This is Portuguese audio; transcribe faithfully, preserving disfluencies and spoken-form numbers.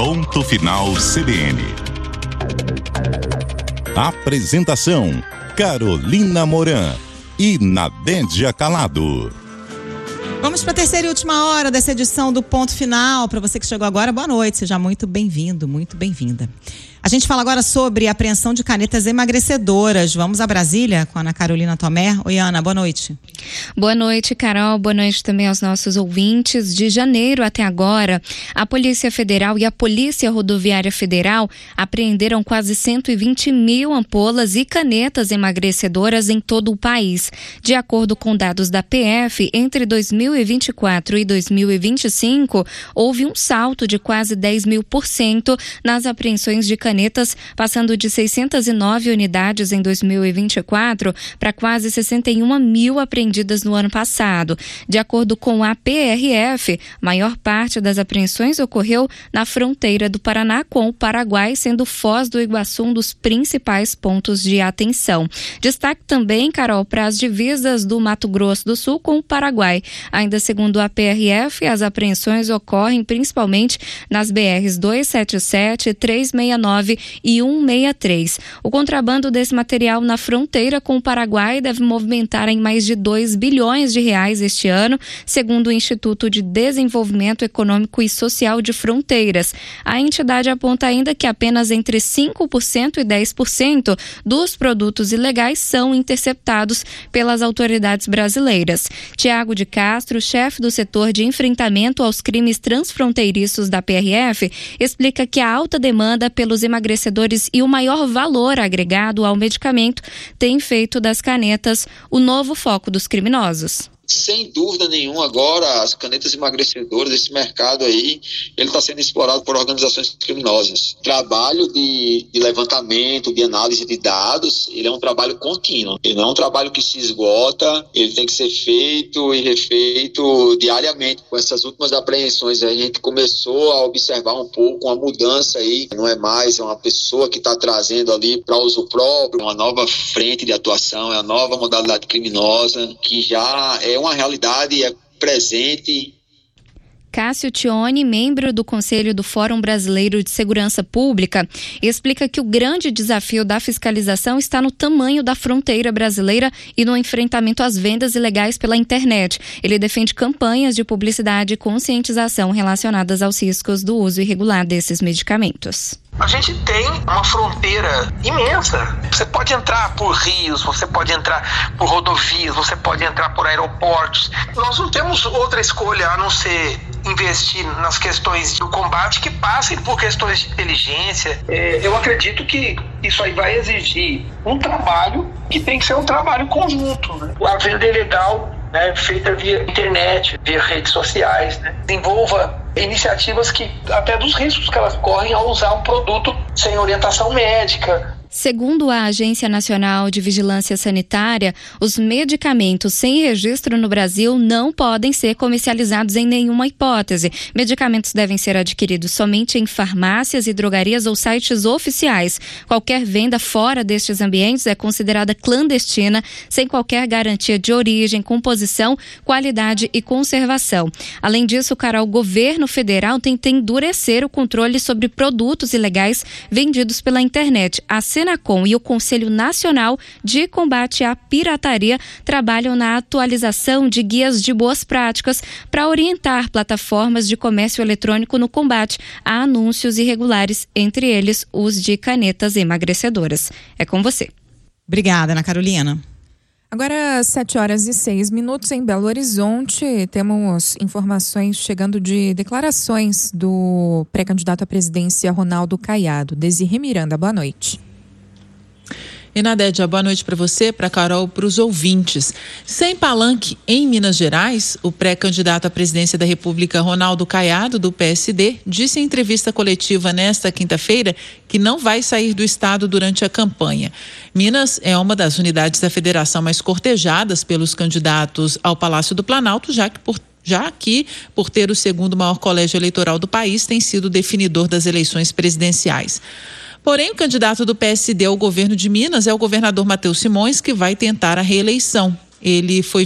Ponto Final C B N. Apresentação: Carolina Moran e Nadédia Calado. Vamos para a terceira e última hora dessa edição do Ponto Final. Para você que chegou agora, boa noite. Seja muito bem-vindo, muito bem-vinda. A gente fala agora sobre a apreensão de canetas emagrecedoras. Vamos a Brasília com a Ana Carolina Tomé. Oi, Ana, boa noite. Boa noite, Carol. Boa noite também aos nossos ouvintes. De janeiro até agora, a Polícia Federal e a Polícia Rodoviária Federal apreenderam quase cento e vinte mil ampolas e canetas emagrecedoras em todo o país. De acordo com dados da P F, entre dois mil e vinte e quatro e dois mil e vinte e cinco, houve um salto de quase dez mil por cento nas apreensões de canetas, passando de seiscentas e nove unidades em dois mil e vinte e quatro para quase sessenta e uma mil apreendidas no ano passado. De acordo com a P R F, a maior parte das apreensões ocorreu na fronteira do Paraná com o Paraguai, sendo Foz do Iguaçu um dos principais pontos de atenção. Destaque também, Carol, para as divisas do Mato Grosso do Sul com o Paraguai. Ainda segundo a P R F, as apreensões ocorrem principalmente nas B Rs duzentos e setenta e sete, trezentos e sessenta e nove e cento e sessenta e três. O contrabando desse material na fronteira com o Paraguai deve movimentar em mais de dois bilhões de reais este ano, segundo o Instituto de Desenvolvimento Econômico e Social de Fronteiras. A entidade aponta ainda que apenas entre cinco por cento e dez por cento dos produtos ilegais são interceptados pelas autoridades brasileiras. Tiago de Castro, chefe do setor de enfrentamento aos crimes transfronteiriços da P R F, explica que a alta demanda pelos emagrecedores e o maior valor agregado ao medicamento tem feito das canetas o novo foco dos criminosos. Sem dúvida nenhuma, agora as canetas emagrecedoras, esse mercado aí, ele está sendo explorado por organizações criminosas. Trabalho de, de levantamento, de análise de dados, ele é um trabalho contínuo. Ele não é um trabalho que se esgota, ele tem que ser feito e refeito diariamente. Com essas últimas apreensões, a gente começou a observar um pouco uma mudança aí. Não é mais uma pessoa que está trazendo ali para uso próprio, uma nova frente de atuação, é a nova modalidade criminosa, que já é uma realidade, é presente. Cássio Tione, membro do Conselho do Fórum Brasileiro de Segurança Pública, explica que o grande desafio da fiscalização está no tamanho da fronteira brasileira e no enfrentamento às vendas ilegais pela internet. Ele defende campanhas de publicidade e conscientização relacionadas aos riscos do uso irregular desses medicamentos. A gente tem uma fronteira imensa. Você pode entrar por rios, você pode entrar por rodovias, você pode entrar por aeroportos. Nós não temos outra escolha a não ser investir nas questões do combate que passem por questões de inteligência. É, eu acredito que isso aí vai exigir um trabalho que tem que ser um trabalho conjunto, né? A venda ilegal, né, feita via internet, via redes sociais, né, desenvolva iniciativas que, até dos riscos que elas correm ao usar um produto sem orientação médica. Segundo a Agência Nacional de Vigilância Sanitária, os medicamentos sem registro no Brasil não podem ser comercializados em nenhuma hipótese. Medicamentos devem ser adquiridos somente em farmácias e drogarias ou sites oficiais. Qualquer venda fora destes ambientes é considerada clandestina, sem qualquer garantia de origem, composição, qualidade e conservação. Além disso, Carol, o governo federal tenta endurecer o controle sobre produtos ilegais vendidos pela internet. A Senacom e o Conselho Nacional de Combate à Pirataria trabalham na atualização de guias de boas práticas para orientar plataformas de comércio eletrônico no combate a anúncios irregulares, entre eles os de canetas emagrecedoras. É com você. Obrigada, Ana Carolina. Agora, sete horas e seis minutos em Belo Horizonte, temos informações chegando de declarações do pré-candidato à presidência Ronaldo Caiado. Desirê Miranda, boa noite. E Nadédia, boa noite para você, para a Carol, para os ouvintes. Sem palanque em Minas Gerais, o pré-candidato à presidência da República, Ronaldo Caiado, do P S D, disse em entrevista coletiva nesta quinta-feira que não vai sair do estado durante a campanha. Minas é uma das unidades da federação mais cortejadas pelos candidatos ao Palácio do Planalto, já que por já que, por ter o segundo maior colégio eleitoral do país, tem sido definidor das eleições presidenciais. Porém, o candidato do P S D ao governo de Minas é o governador Matheus Simões, que vai tentar a reeleição. Ele foi